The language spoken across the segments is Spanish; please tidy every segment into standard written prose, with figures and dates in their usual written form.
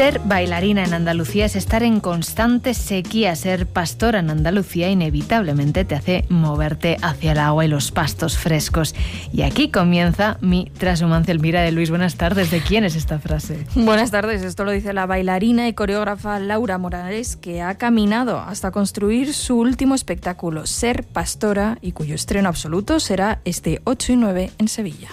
Ser bailarina en Andalucía es estar en constante sequía. Ser pastora en Andalucía inevitablemente te hace moverte hacia el agua y los pastos frescos. Y aquí comienza mi transhumancia. Elvira de Luis, buenas tardes. ¿De quién es esta frase? Buenas tardes. Esto lo dice la bailarina y coreógrafa Laura Morales, que ha caminado hasta construir su último espectáculo, Ser pastora, y cuyo estreno absoluto será este 8 y 9 en Sevilla.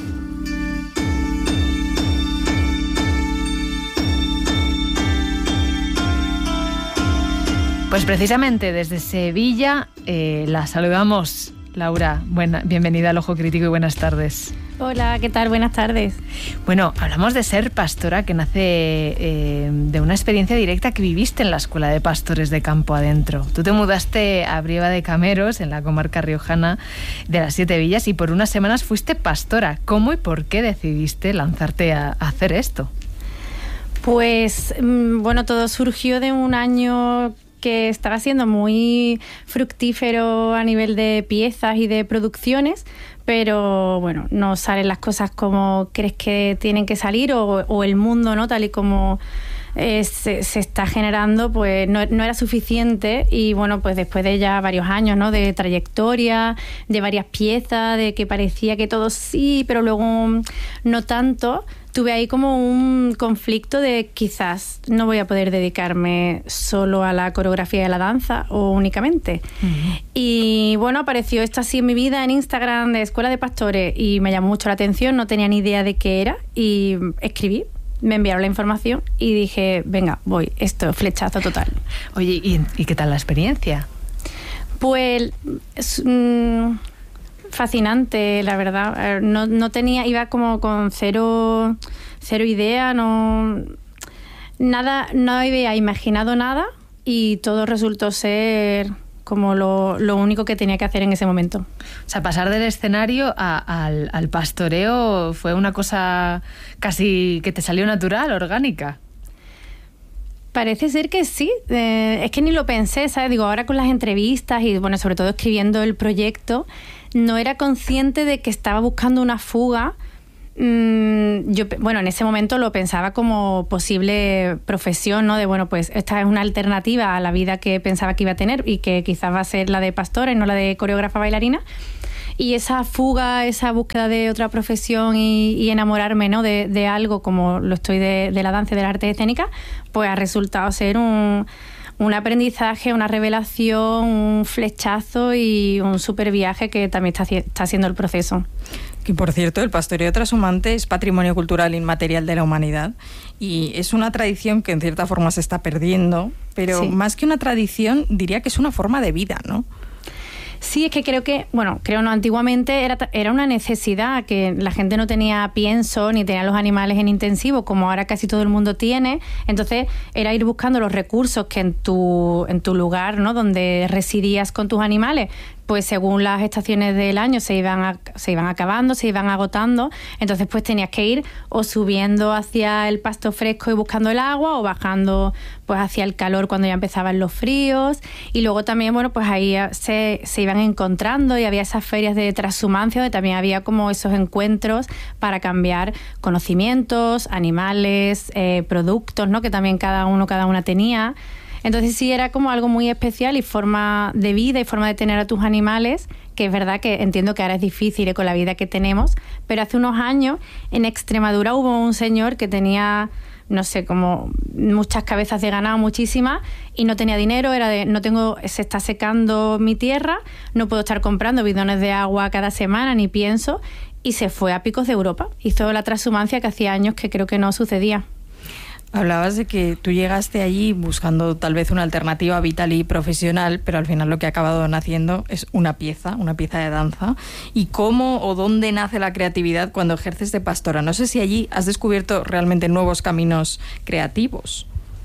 Pues precisamente desde Sevilla la saludamos. Laura, bienvenida al Ojo Crítico y buenas tardes. Hola, ¿qué tal? Buenas tardes. Bueno, hablamos de Ser pastora, que nace de una experiencia directa que viviste en la Escuela de Pastores de Campo Adentro. Tú te mudaste a Brieva de Cameros, en la comarca riojana de las Siete Villas, y por unas semanas fuiste pastora. ¿Cómo y por qué decidiste lanzarte a hacer esto? Pues, bueno, todo surgió de un año que estaba siendo muy fructífero a nivel de piezas y de producciones, pero bueno, no salen las cosas como crees que tienen que salir o el mundo, ¿no? Tal y como se está generando, pues no era suficiente. Y bueno, pues después de ya varios años, ¿no?, de trayectoria, de varias piezas, de que parecía que todo sí, pero luego no tanto, tuve ahí como un conflicto de quizás no voy a poder dedicarme solo a la coreografía y a la danza o únicamente. Uh-huh. Y bueno, apareció esto así en mi vida en Instagram de Escuela de Pastores y me llamó mucho la atención, no tenía ni idea de qué era y escribí. Me enviaron la información y dije, venga, voy, esto, flechazo total. Oye, ¿y qué tal la experiencia? Pues fascinante, la verdad. No tenía, iba como con cero idea, no había imaginado nada y todo resultó ser como lo único que tenía que hacer en ese momento. O sea, pasar del escenario al pastoreo fue una cosa casi que te salió natural, orgánica. Parece ser que sí, es que ni lo pensé, ¿sabes? Digo, ahora con las entrevistas y bueno, sobre todo escribiendo el proyecto, no era consciente de que estaba buscando una fuga. Yo, bueno, en ese momento lo pensaba como posible profesión, ¿no? De bueno, pues esta es una alternativa a la vida que pensaba que iba a tener y que quizás va a ser la de pastora y no la de coreógrafa bailarina. Y esa fuga, esa búsqueda de otra profesión y enamorarme, ¿no?, de algo como lo estoy de la danza y de la arte escénica, pues ha resultado ser un aprendizaje, una revelación, un flechazo y un súper viaje que también está haciendo el proceso. Y por cierto, el pastoreo trashumante es patrimonio cultural inmaterial de la humanidad y es una tradición que en cierta forma se está perdiendo, pero sí, más que una tradición diría que es una forma de vida, ¿no? Sí, es que creo no, antiguamente era una necesidad, que la gente no tenía pienso ni tenía los animales en intensivo, como ahora casi todo el mundo tiene. Entonces era ir buscando los recursos que en tu lugar, ¿no?, donde residías con tus animales, pues según las estaciones del año se iban acabando, se iban agotando. Entonces pues tenías que ir o subiendo hacia el pasto fresco y buscando el agua, o bajando pues hacia el calor cuando ya empezaban los fríos. Y luego también, bueno, pues ahí se iban encontrando y había esas ferias de transhumancia donde también había como esos encuentros para cambiar conocimientos, animales, productos, ¿no?, que también cada una tenía. Entonces sí, era como algo muy especial y forma de vida y forma de tener a tus animales, que es verdad que entiendo que ahora es difícil con la vida que tenemos, pero hace unos años en Extremadura hubo un señor que tenía, no sé, como muchas cabezas de ganado, muchísimas, y no tenía dinero, se está secando mi tierra, no puedo estar comprando bidones de agua cada semana, ni pienso, y se fue a Picos de Europa. Hizo la transhumancia que hacía años que creo que no sucedía. Hablabas de que tú llegaste allí buscando tal vez una alternativa vital y profesional, pero al final lo que ha acabado naciendo es una pieza de danza. ¿Y cómo o dónde nace la creatividad cuando ejerces de pastora? No sé si allí has descubierto realmente nuevos caminos creativos.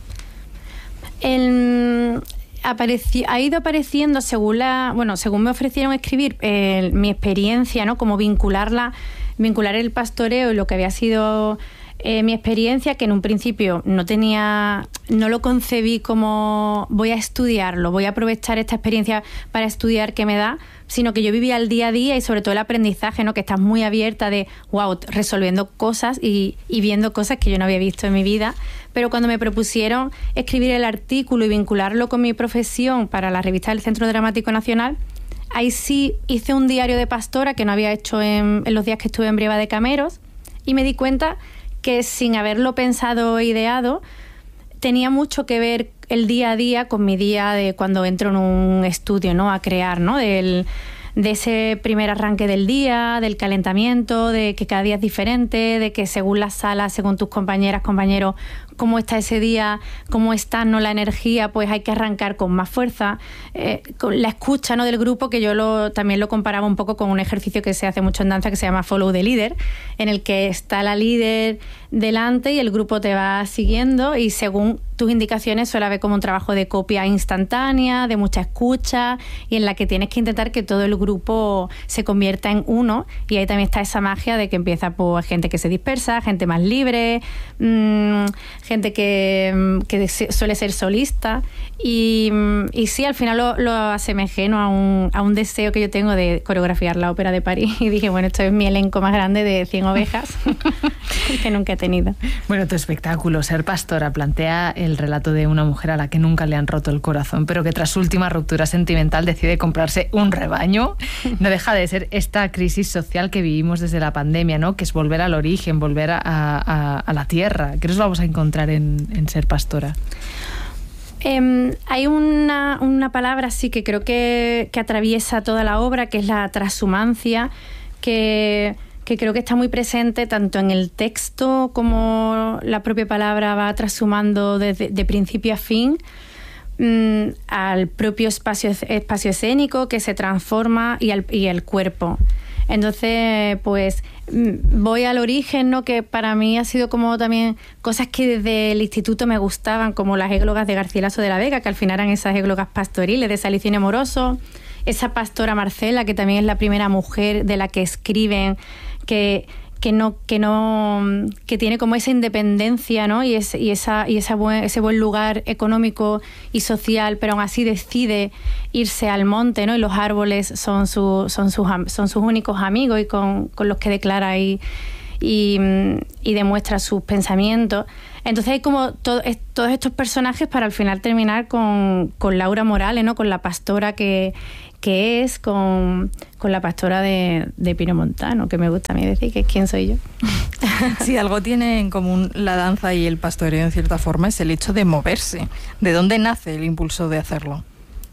Ha ido apareciendo según me ofrecieron escribir mi experiencia, ¿no?, como vincular el pastoreo y lo que había sido mi experiencia, que en un principio no lo concebí como voy a estudiarlo, voy a aprovechar esta experiencia para estudiar que me da, sino que yo vivía el día a día y sobre todo el aprendizaje, ¿no? Que estás muy abierta de, wow, resolviendo cosas y viendo cosas que yo no había visto en mi vida. Pero cuando me propusieron escribir el artículo y vincularlo con mi profesión para la revista del Centro Dramático Nacional, ahí sí hice un diario de pastora que no había hecho en los días que estuve en Brieva de Cameros, y me di cuenta que sin haberlo pensado o ideado, tenía mucho que ver el día a día con mi día de cuando entro en un estudio, ¿no? A crear, ¿no? De ese primer arranque del día, del calentamiento, de que cada día es diferente, de que según las salas, según tus compañeras, compañeros, cómo está ese día, cómo está, ¿no? La energía, pues hay que arrancar con más fuerza. Con la escucha, ¿no? Del grupo, que yo también lo comparaba un poco con un ejercicio que se hace mucho en danza que se llama Follow the Leader, en el que está la líder delante y el grupo te va siguiendo, y según tus indicaciones suele haber como un trabajo de copia instantánea, de mucha escucha, y en la que tienes que intentar que todo el grupo se convierta en uno, y ahí también está esa magia de que empieza por gente que se dispersa, gente más libre, gente que suele ser solista, y sí, al final lo asemejé, ¿no? a un deseo que yo tengo de coreografiar la ópera de París, y dije, bueno, esto es mi elenco más grande de 100 ovejas que nunca he tenido. Bueno, tu espectáculo, Ser Pastora, plantea el relato de una mujer a la que nunca le han roto el corazón, pero que tras su última ruptura sentimental decide comprarse un rebaño. No deja de ser esta crisis social que vivimos desde la pandemia, ¿no? Que es volver al origen, volver a la tierra. ¿Qué nos vamos a encontrar en Ser Pastora? Hay una palabra sí que creo que atraviesa toda la obra, que es la transhumancia, que creo que está muy presente tanto en el texto como la propia palabra va transhumando de principio a fin, al propio espacio escénico que se transforma y el cuerpo. Entonces, pues voy al origen, ¿no? Que para mí ha sido como también cosas que desde el instituto me gustaban, como las églogas de Garcilaso de la Vega, que al final eran esas églogas pastoriles de Salicín Amoroso, esa pastora Marcela, que también es la primera mujer de la que escriben, que tiene como esa independencia, ¿no? y ese buen lugar económico y social, pero aún así decide irse al monte, ¿no? Y los árboles son sus únicos amigos y con los que declara y demuestra sus pensamientos. Entonces hay como todos estos personajes para al final terminar con Laura Morales, ¿no? Con la pastora que es, con la pastora de Pino Montano, que me gusta a mí decir que es quién soy yo. Sí, algo tiene en común la danza y el pastoreo en cierta forma, es el hecho de moverse. ¿De dónde nace el impulso de hacerlo?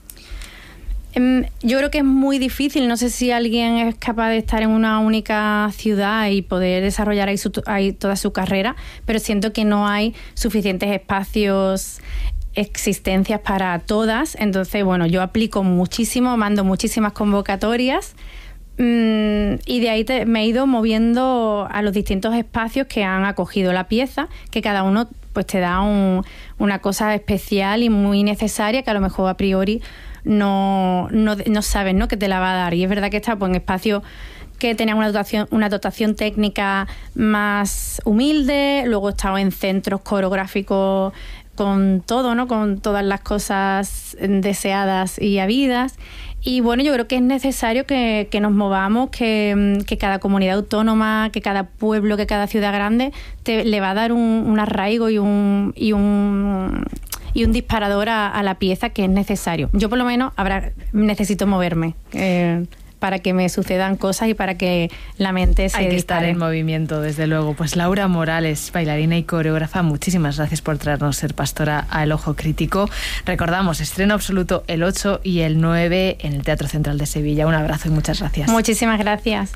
Yo creo que es muy difícil. No sé si alguien es capaz de estar en una única ciudad y poder desarrollar ahí toda su carrera, pero siento que no hay suficientes espacios, existencias para todas. Entonces, bueno, yo aplico muchísimo, mando muchísimas convocatorias, y de ahí me he ido moviendo a los distintos espacios que han acogido la pieza, que cada uno pues te da una cosa especial y muy necesaria que a lo mejor a priori no sabes, ¿no? Que te la va a dar. Y es verdad que está pues en espacios que tenían una dotación técnica más humilde, luego he estado en centros coreográficos con todo, ¿no? Con todas las cosas deseadas y habidas. Y bueno, yo creo que es necesario que nos movamos, que cada comunidad autónoma, que cada pueblo, que cada ciudad grande le va a dar un arraigo y un disparador a la pieza que es necesario. Yo por lo menos necesito moverme para que me sucedan cosas y para que la mente se dispare. Hay que estar en movimiento, desde luego. Pues Laura Morales, bailarina y coreógrafa, muchísimas gracias por traernos Ser Pastora a El Ojo Crítico. Recordamos, estreno absoluto el 8 y el 9 en el Teatro Central de Sevilla. Un abrazo y muchas gracias. Muchísimas gracias.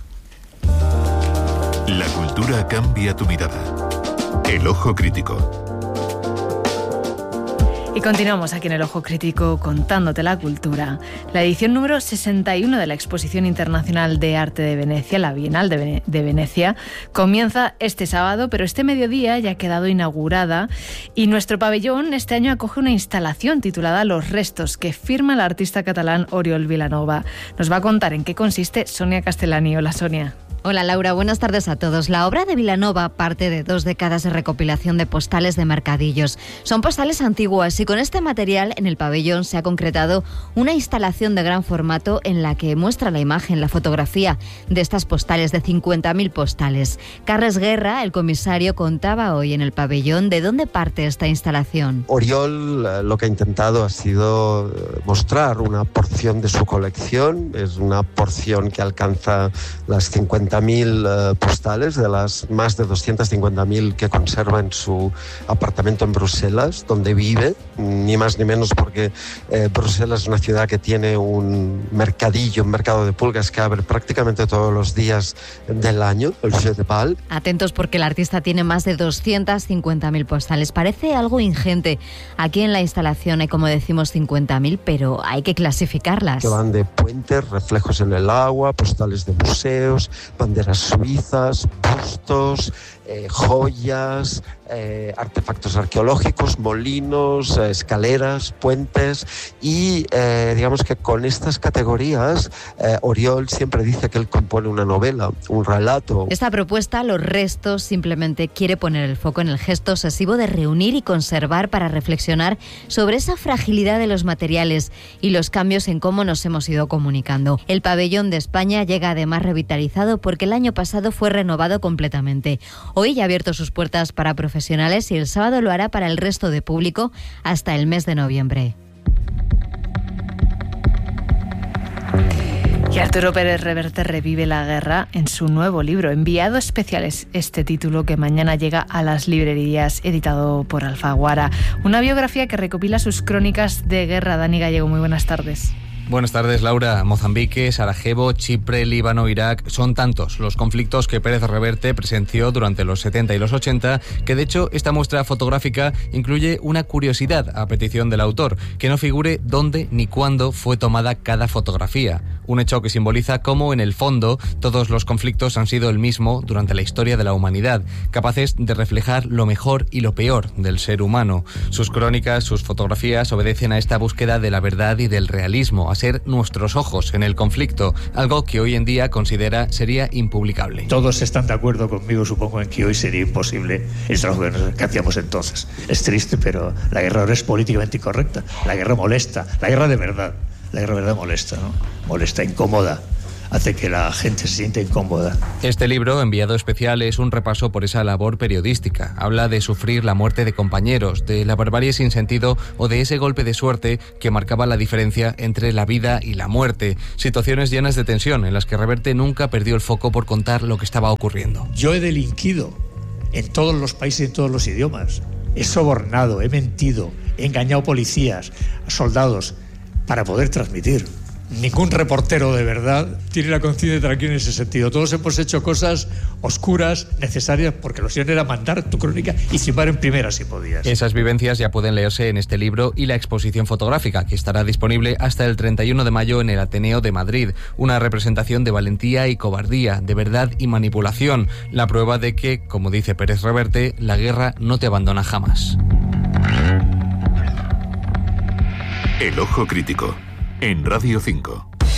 La cultura cambia tu mirada. El Ojo Crítico. Y continuamos aquí en El Ojo Crítico contándote la cultura. La edición número 61 de la Exposición Internacional de Arte de Venecia, la Bienal de Venecia, comienza este sábado, pero este mediodía ya ha quedado inaugurada y nuestro pabellón este año acoge una instalación titulada Los Restos, que firma el artista catalán Oriol Vilanova. Nos va a contar en qué consiste Sonia Castellani. Hola, Sonia. Hola Laura, buenas tardes a todos. La obra de Vilanova parte de 2 décadas de recopilación de postales de mercadillos. Son postales antiguas y con este material en el pabellón se ha concretado una instalación de gran formato en la que muestra la imagen, la fotografía de estas postales, de 50.000 postales. Carles Guerra, el comisario, contaba hoy en el pabellón de dónde parte esta instalación. Oriol lo que ha intentado ha sido mostrar una porción de su colección. Es una porción que alcanza las 50.000 postales, de las más de 250.000 que conserva en su apartamento en Bruselas, donde vive, ni más ni menos porque Bruselas es una ciudad que tiene un mercadillo, un mercado de pulgas que abre prácticamente todos los días del año, el Jeu de Pal. Atentos porque el artista tiene más de 250.000 postales. Parece algo ingente. Aquí en la instalación hay, como decimos, 50.000, pero hay que clasificarlas. Que van de puentes, reflejos en el agua, postales de museos, banderas suizas, bustos, joyas, artefactos arqueológicos, molinos, escaleras, puentes y digamos que con estas categorías Oriol siempre dice que él compone una novela, un relato. Esta propuesta, Los restos, simplemente quiere poner el foco en el gesto obsesivo de reunir y conservar para reflexionar sobre esa fragilidad de los materiales y los cambios en cómo nos hemos ido comunicando. El pabellón de España llega además revitalizado porque el año pasado fue renovado completamente. Hoy ya ha abierto sus puertas para profesionales y el sábado lo hará para el resto de público hasta el mes de noviembre. Y Arturo Pérez Reverte revive la guerra en su nuevo libro, Enviado Especial, es este título que mañana llega a las librerías, editado por Alfaguara. Una biografía que recopila sus crónicas de guerra. Dani Gallego, muy buenas tardes. Buenas tardes, Laura. Mozambique, Sarajevo, Chipre, Líbano, Irak... Son tantos los conflictos que Pérez Reverte presenció durante los 70 y los 80 que, de hecho, esta muestra fotográfica incluye una curiosidad a petición del autor, que no figure dónde ni cuándo fue tomada cada fotografía. Un hecho que simboliza cómo, en el fondo, todos los conflictos han sido el mismo durante la historia de la humanidad, capaces de reflejar lo mejor y lo peor del ser humano. Sus crónicas, sus fotografías obedecen a esta búsqueda de la verdad y del realismo, a ser nuestros ojos en el conflicto, algo que hoy en día considera sería impublicable. Todos están de acuerdo conmigo, supongo, en que hoy sería imposible el trabajo que hacíamos entonces. Es triste, pero la guerra ahora es políticamente incorrecta. La guerra molesta, la guerra de verdad. La guerra de verdad molesta, ¿no? Molesta, incomoda. Hace que la gente se sienta incómoda. Este libro, Enviado Especial, es un repaso por esa labor periodística. Habla de sufrir la muerte de compañeros, de la barbarie sin sentido o de ese golpe de suerte que marcaba la diferencia entre la vida y la muerte. Situaciones llenas de tensión en las que Reverte nunca perdió el foco por contar lo que estaba ocurriendo. Yo he delinquido en todos los países y en todos los idiomas. He sobornado, he mentido, he engañado policías, soldados, para poder transmitir. Ningún reportero de verdad tiene la conciencia tranquila en ese sentido. Todos hemos hecho cosas oscuras, necesarias, porque lo siguiente era mandar tu crónica y firmar en primera si podías. Esas vivencias ya pueden leerse en este libro y la exposición fotográfica, que estará disponible hasta el 31 de mayo en el Ateneo de Madrid. Una representación de valentía y cobardía, de verdad y manipulación. La prueba de que, como dice Pérez Reverte, la guerra no te abandona jamás. El Ojo Crítico, en Radio 5.